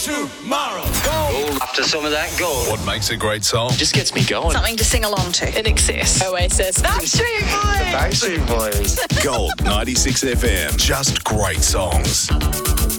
Tomorrow. After some of that gold. What makes a great song? Just gets me going. Something to sing along to. In excess. Oasis. Backstreet Boys. Backstreet Boys. Gold 96 FM. Just great songs.